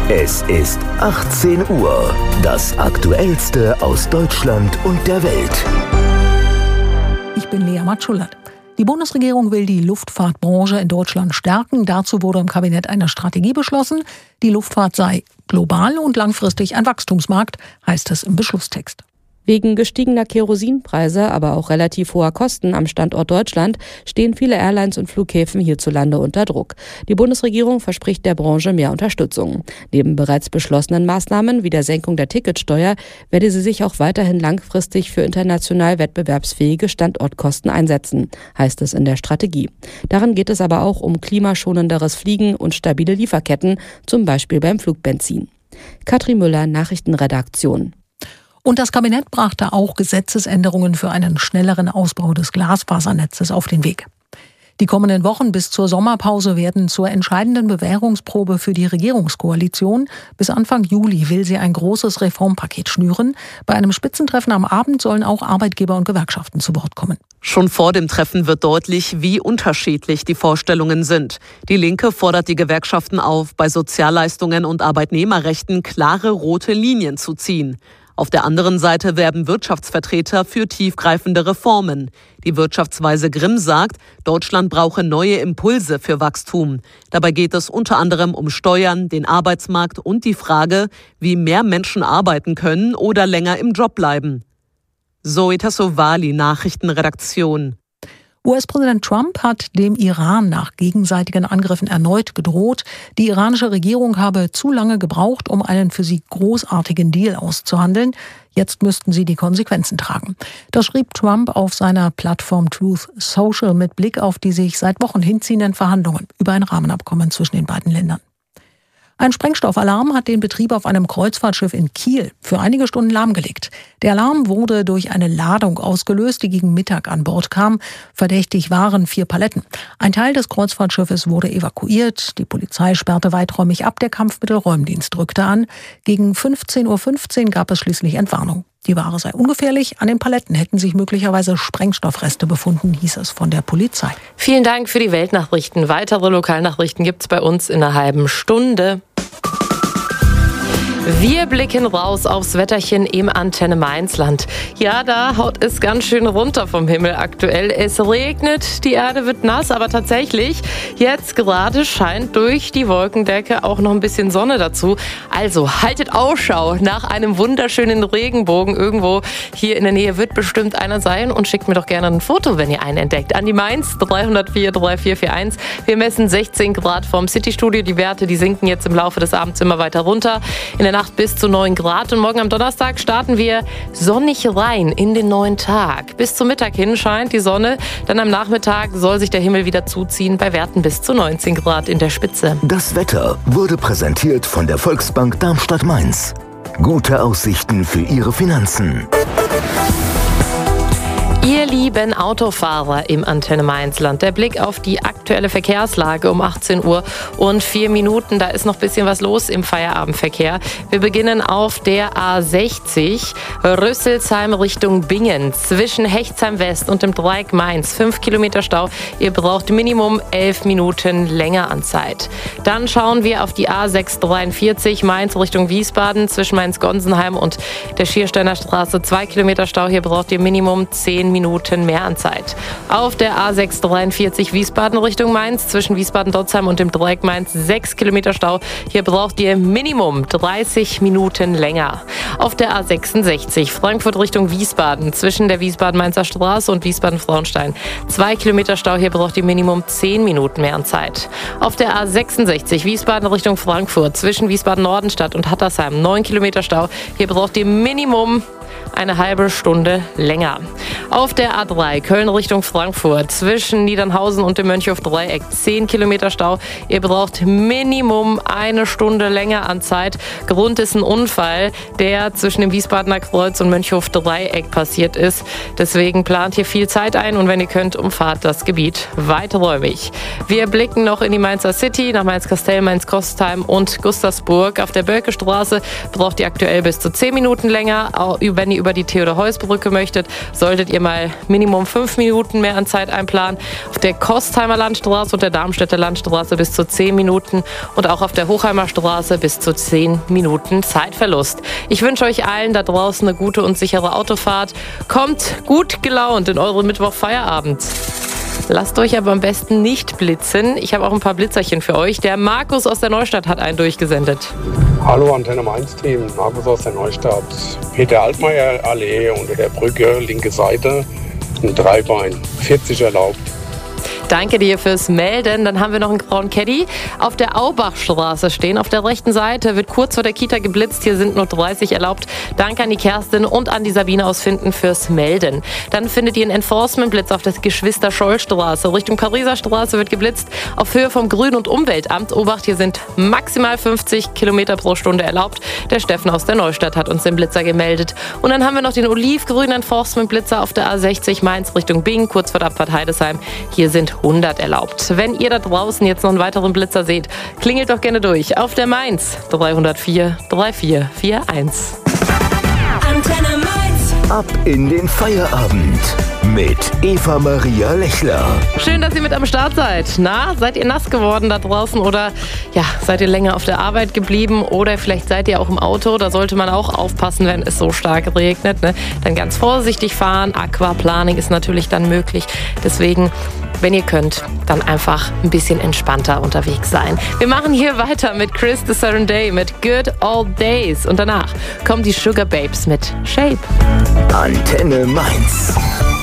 Es ist 18 Uhr. Das Aktuellste aus Deutschland und der Welt. Ich bin Lea Matschulat. Die Bundesregierung will die Luftfahrtbranche in Deutschland stärken. Dazu wurde im Kabinett eine Strategie beschlossen. Die Luftfahrt sei global und langfristig ein Wachstumsmarkt, heißt es im Beschlusstext. Wegen gestiegener Kerosinpreise, aber auch relativ hoher Kosten am Standort Deutschland stehen viele Airlines und Flughäfen hierzulande unter Druck. Die Bundesregierung verspricht der Branche mehr Unterstützung. Neben bereits beschlossenen Maßnahmen wie der Senkung der Ticketsteuer werde sie sich auch weiterhin langfristig für international wettbewerbsfähige Standortkosten einsetzen, heißt es in der Strategie. Darin geht es aber auch um klimaschonenderes Fliegen und stabile Lieferketten, zum Beispiel beim Flugbenzin. Katrin Müller, Nachrichtenredaktion. Und das Kabinett brachte auch Gesetzesänderungen für einen schnelleren Ausbau des Glasfasernetzes auf den Weg. Die kommenden Wochen bis zur Sommerpause werden zur entscheidenden Bewährungsprobe für die Regierungskoalition. Bis Anfang Juli will sie ein großes Reformpaket schnüren. Bei einem Spitzentreffen am Abend sollen auch Arbeitgeber und Gewerkschaften zu Wort kommen. Schon vor dem Treffen wird deutlich, wie unterschiedlich die Vorstellungen sind. Die Linke fordert die Gewerkschaften auf, bei Sozialleistungen und Arbeitnehmerrechten klare rote Linien zu ziehen. Auf der anderen Seite werben Wirtschaftsvertreter für tiefgreifende Reformen. Die Wirtschaftsweise Grimm sagt, Deutschland brauche neue Impulse für Wachstum. Dabei geht es unter anderem um Steuern, den Arbeitsmarkt und die Frage, wie mehr Menschen arbeiten können oder länger im Job bleiben. Zoe Tassovali, Nachrichtenredaktion. US-Präsident Trump hat dem Iran nach gegenseitigen Angriffen erneut gedroht. Die iranische Regierung habe zu lange gebraucht, um einen für sie großartigen Deal auszuhandeln. Jetzt müssten sie die Konsequenzen tragen. Das schrieb Trump auf seiner Plattform Truth Social mit Blick auf die sich seit Wochen hinziehenden Verhandlungen über ein Rahmenabkommen zwischen den beiden Ländern. Ein Sprengstoffalarm hat den Betrieb auf einem Kreuzfahrtschiff in Kiel für einige Stunden lahmgelegt. Der Alarm wurde durch eine Ladung ausgelöst, die gegen Mittag an Bord kam. Verdächtig waren 4 Paletten. Ein Teil des Kreuzfahrtschiffes wurde evakuiert. Die Polizei sperrte weiträumig ab. Der Kampfmittelräumdienst rückte an. Gegen 15:15 Uhr gab es schließlich Entwarnung. Die Ware sei ungefährlich. An den Paletten hätten sich möglicherweise Sprengstoffreste befunden, hieß es von der Polizei. Vielen Dank für die Weltnachrichten. Weitere Lokalnachrichten gibt's bei uns in einer halben Stunde. Wir blicken raus aufs Wetterchen im Antenne Mainzland. Ja, da haut es ganz schön runter vom Himmel aktuell. Es regnet, die Erde wird nass, aber tatsächlich jetzt gerade scheint durch die Wolkendecke auch noch ein bisschen Sonne dazu. Also haltet Ausschau nach einem wunderschönen Regenbogen irgendwo hier in der Nähe. Wird bestimmt einer sein und schickt mir doch gerne ein Foto, wenn ihr einen entdeckt. An die Mainz 304 3441. Wir messen 16 Grad vom Citystudio. Die Werte, die sinken jetzt im Laufe des Abends immer weiter runter. In der Nacht bis zu 9 Grad und morgen am Donnerstag starten wir sonnig rein in den neuen Tag. Bis zum Mittag hin scheint die Sonne, dann am Nachmittag soll sich der Himmel wieder zuziehen bei Werten bis zu 19 Grad in der Spitze. Das Wetter wurde präsentiert von der Volksbank Darmstadt-Mainz. Gute Aussichten für Ihre Finanzen. Ihr lieben Autofahrer im Antenne Mainzland, der Blick auf die aktuelle Verkehrslage um 18 Uhr und 4 Minuten. Da ist noch ein bisschen was los im Feierabendverkehr. Wir beginnen auf der A60 Rüsselsheim Richtung Bingen zwischen Hechtsheim West und dem Dreieck Mainz. 5 Kilometer Stau. Ihr braucht Minimum 11 Minuten länger an Zeit. Dann schauen wir auf die A643 Mainz Richtung Wiesbaden zwischen Mainz-Gonsenheim und der Schiersteiner Straße. 2 Kilometer Stau. Hier braucht ihr Minimum 10 Minuten mehr an Zeit. Auf der A643 Wiesbaden Richtung Mainz zwischen Wiesbaden-Dotzheim und dem Dreieck Mainz 6 Kilometer Stau. Hier braucht ihr Minimum 30 Minuten länger. Auf der A66 Frankfurt Richtung Wiesbaden zwischen der Wiesbaden-Mainzer Straße und Wiesbaden-Frauenstein 2 Kilometer Stau. Hier braucht ihr Minimum 10 Minuten mehr an Zeit. Auf der A66 Wiesbaden Richtung Frankfurt zwischen Wiesbaden-Nordenstadt und Hattersheim 9 Kilometer Stau. Hier braucht ihr Minimum eine halbe Stunde länger. Auf der A3 Köln Richtung Frankfurt zwischen Niedernhausen und dem Mönchhof-Dreieck 10 Kilometer Stau. Ihr braucht Minimum eine Stunde länger an Zeit. Grund ist ein Unfall, der zwischen dem Wiesbadener Kreuz und Mönchhof-Dreieck passiert ist. Deswegen plant hier viel Zeit ein und wenn ihr könnt, umfahrt das Gebiet weiträumig. Wir blicken noch in die Mainzer City, nach Mainz-Kastell, Mainz-Kostheim und Gustavsburg. Auf der Bölkestraße braucht ihr aktuell bis zu 10 Minuten länger. Wenn ihr über die Theodor-Heuss-Brücke möchtet, solltet ihr mal Minimum 5 Minuten mehr an Zeit einplanen. Auf der Kostheimer Landstraße und der Darmstädter Landstraße bis zu 10 Minuten und auch auf der Hochheimer Straße bis zu 10 Minuten Zeitverlust. Ich wünsche euch allen da draußen eine gute und sichere Autofahrt. Kommt gut gelaunt in euren Mittwoch-Feierabend. Lasst euch aber am besten nicht blitzen. Ich habe auch ein paar Blitzerchen für euch. Der Markus aus der Neustadt hat einen durchgesendet. Hallo Antenne Mainz Team, Markus aus der Neustadt. Peter Altmaier Allee unter der Brücke, linke Seite, ein Dreibein, 40 erlaubt. Danke dir fürs Melden. Dann haben wir noch einen grauen Caddy auf der Aubachstraße stehen. Auf der rechten Seite wird kurz vor der Kita geblitzt. Hier sind nur 30 erlaubt. Danke an die Kerstin und an die Sabine aus Finden fürs Melden. Dann findet ihr einen Enforcement-Blitz auf der Geschwister-Scholl-Straße. Richtung Pariser Straße wird geblitzt auf Höhe vom Grün- und Umweltamt. Obacht, hier sind maximal 50 Kilometer pro Stunde erlaubt. Der Steffen aus der Neustadt hat uns den Blitzer gemeldet. Und dann haben wir noch den olivgrünen Enforcement-Blitzer auf der A60 Mainz Richtung Bingen, kurz vor der Abfahrt Heidesheim. Hier sind 100 erlaubt. Wenn ihr da draußen jetzt noch einen weiteren Blitzer seht, klingelt doch gerne durch auf der Mainz 304 3441. Antenne Mainz. Ab in den Feierabend mit Eva Maria Lechler. Schön, dass ihr mit am Start seid. Na, seid ihr nass geworden da draußen oder ja, seid ihr länger auf der Arbeit geblieben oder vielleicht seid ihr auch im Auto? Da sollte man auch aufpassen, wenn es so stark regnet. Ne? Dann ganz vorsichtig fahren. Aquaplaning ist natürlich dann möglich. Deswegen, wenn ihr könnt, dann einfach ein bisschen entspannter unterwegs sein. Wir machen hier weiter mit Chris the Southern Day mit Good Old Days. Und danach kommen die Sugar Babes mit Shape. Antenne Mainz.